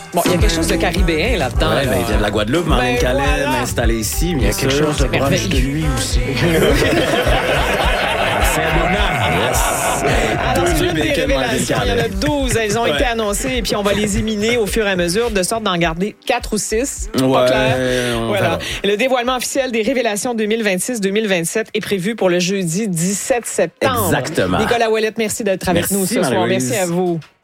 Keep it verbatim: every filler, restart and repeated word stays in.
Bon, il y a quelque chose de caribéen là-dedans. Ouais, là. ben, il vient de la Guadeloupe, Marlène Ben, Calais, voilà. installé ici, Il y a quelque chose de proche de lui aussi. Alors, Deux c'est œufs, une des bacon, Marlène révélations. Il y en a Calais. douze. Elles ont Ouais. été annoncées et puis on va les éliminer au fur et à mesure de sorte d'en garder quatre ou six. Pas Ouais, clair? on Voilà. verra. Et le dévoilement officiel des révélations deux mille vingt-six deux mille vingt-sept est prévu pour le jeudi dix-sept septembre. Exactement. Nicolas Ouellette, merci d'être avec Merci, nous ce soir. Marie-Louise. Merci à vous.